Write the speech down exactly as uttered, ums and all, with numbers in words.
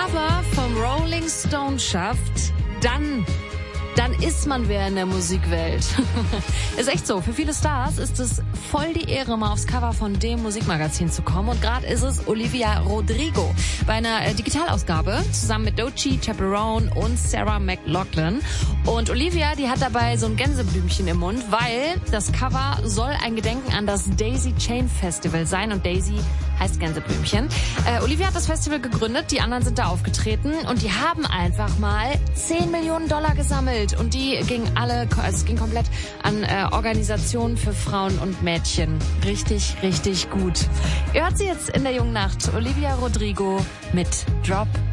Cover vom Rolling Stone schafft, dann, dann ist man wer in der Musikwelt. Ist echt so. Für viele Stars ist es voll die Ehre, mal aufs Cover von dem Musikmagazin zu kommen. Und gerade ist es Olivia Rodrigo bei einer äh, Digitalausgabe zusammen mit Doechii, Chaperone und Sarah McLachlan. Und Olivia, die hat dabei so ein Gänseblümchen im Mund, weil das Cover soll ein Gedenken an das Daisy Chain Festival sein. Und Daisy heißt Gänseblümchen. Äh, Olivia hat das Festival gegründet, die anderen sind da aufgetreten und die haben einfach mal zehn Millionen Dollar gesammelt. Und die gingen alle, also es ging komplett an äh, Organisationen für Frauen und Mädchen. Richtig, richtig gut. Ihr hört sie jetzt in der jungen Nacht. Olivia Rodrigo mit Drop